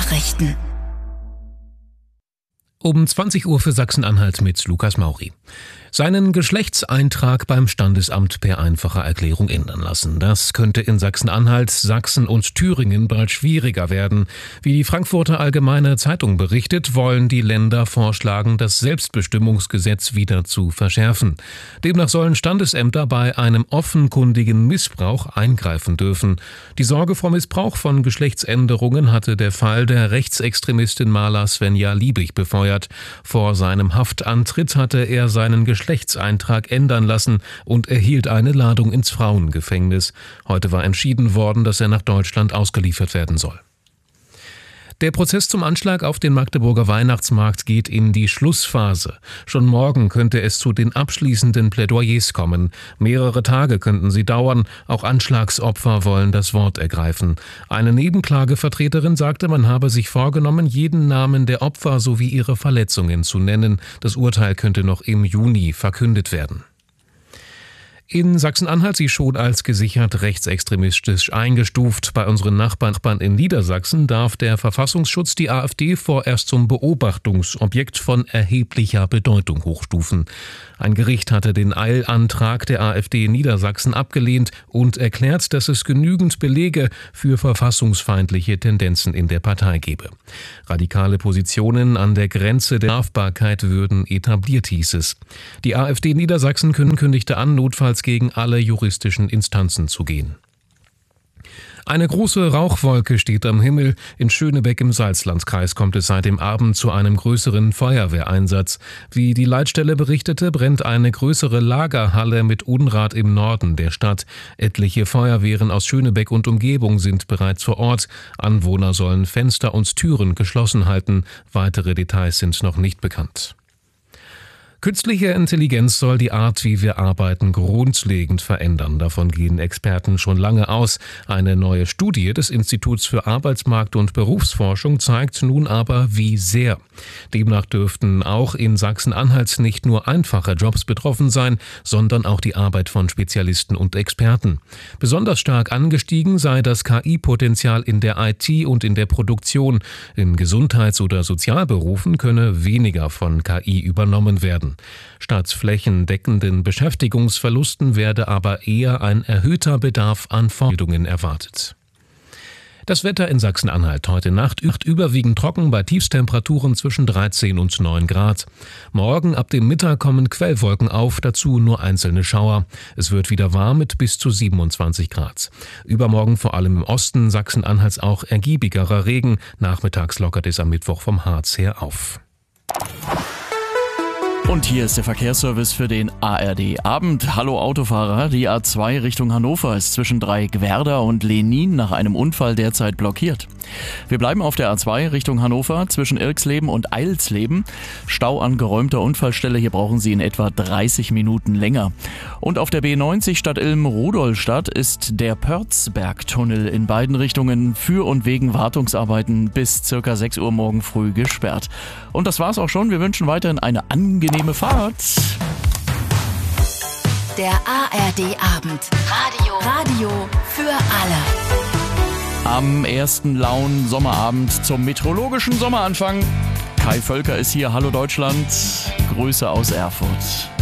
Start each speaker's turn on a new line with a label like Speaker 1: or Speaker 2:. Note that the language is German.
Speaker 1: Nachrichten.
Speaker 2: Um 20 Uhr für Sachsen-Anhalt mit Lukas Mauri. Seinen Geschlechtseintrag beim Standesamt per einfacher Erklärung ändern lassen. Das könnte in Sachsen-Anhalt, Sachsen und Thüringen bald schwieriger werden. Wie die Frankfurter Allgemeine Zeitung berichtet, wollen die Länder vorschlagen, das Selbstbestimmungsgesetz wieder zu verschärfen. Demnach sollen Standesämter bei einem offenkundigen Missbrauch eingreifen dürfen. Die Sorge vor Missbrauch von Geschlechtsänderungen hatte der Fall der Rechtsextremistin Maler Svenja Liebig befeuert. Vor seinem Haftantritt hatte er seinen Geschlechtseintrag ändern lassen und erhielt eine Ladung ins Frauengefängnis. Heute war entschieden worden, dass er nach Deutschland ausgeliefert werden soll. Der Prozess zum Anschlag auf den Magdeburger Weihnachtsmarkt geht in die Schlussphase. Schon morgen könnte es zu den abschließenden Plädoyers kommen. Mehrere Tage könnten sie dauern. Auch Anschlagsopfer wollen das Wort ergreifen. Eine Nebenklagevertreterin sagte, man habe sich vorgenommen, jeden Namen der Opfer sowie ihre Verletzungen zu nennen. Das Urteil könnte noch im Juni verkündet werden. In Sachsen-Anhalt sie schon als gesichert rechtsextremistisch eingestuft. Bei unseren Nachbarn in Niedersachsen darf der Verfassungsschutz die AfD vorerst zum Beobachtungsobjekt von erheblicher Bedeutung hochstufen. Ein Gericht hatte den Eilantrag der AfD in Niedersachsen abgelehnt und erklärt, dass es genügend Belege für verfassungsfeindliche Tendenzen in der Partei gebe. Radikale Positionen an der Grenze der Strafbarkeit würden etabliert, hieß es. Die AfD in Niedersachsen kündigte an, notfalls gegen alle juristischen Instanzen zu gehen. Eine große Rauchwolke steht am Himmel. In Schönebeck im Salzlandkreis kommt es seit dem Abend zu einem größeren Feuerwehreinsatz. Wie die Leitstelle berichtete, brennt eine größere Lagerhalle mit Unrat im Norden der Stadt. Etliche Feuerwehren aus Schönebeck und Umgebung sind bereits vor Ort. Anwohner sollen Fenster und Türen geschlossen halten. Weitere Details sind noch nicht bekannt. Künstliche Intelligenz soll die Art, wie wir arbeiten, grundlegend verändern. Davon gehen Experten schon lange aus. Eine neue Studie des Instituts für Arbeitsmarkt- und Berufsforschung zeigt nun aber, wie sehr. Demnach dürften auch in Sachsen-Anhalt nicht nur einfache Jobs betroffen sein, sondern auch die Arbeit von Spezialisten und Experten. Besonders stark angestiegen sei das KI-Potenzial in der IT und in der Produktion. In Gesundheits- oder Sozialberufen könne weniger von KI übernommen werden. Statt flächendeckenden Beschäftigungsverlusten werde aber eher ein erhöhter Bedarf an Fortbildungen erwartet. Das Wetter in Sachsen-Anhalt heute Nacht überwiegend trocken bei Tiefstemperaturen zwischen 13 und 9 Grad. Morgen ab dem Mittag kommen Quellwolken auf, dazu nur einzelne Schauer. Es wird wieder warm mit bis zu 27 Grad. Übermorgen vor allem im Osten Sachsen-Anhalts auch ergiebigerer Regen. Nachmittags lockert es am Mittwoch vom Harz her auf.
Speaker 3: Und hier ist der Verkehrsservice für den ARD-Abend. Hallo Autofahrer, die A2 Richtung Hannover ist zwischen Dreieckwerda und Lenin nach einem Unfall derzeit blockiert. Wir bleiben auf der A2 Richtung Hannover zwischen Irxleben und Eilsleben. Stau an geräumter Unfallstelle, hier brauchen Sie in etwa 30 Minuten länger. Und auf der B90 Stadt Ilm-Rudolstadt ist der Pörzbergtunnel in beiden Richtungen für und wegen Wartungsarbeiten bis ca. 6 Uhr morgen früh gesperrt. Und das war's auch schon. Wir wünschen weiterhin eine angenehme Fahrt.
Speaker 1: Der ARD-Abend. Radio für alle.
Speaker 3: Am ersten lauen Sommerabend zum meteorologischen Sommeranfang. Kai Völker ist hier. Hallo Deutschland. Grüße aus Erfurt.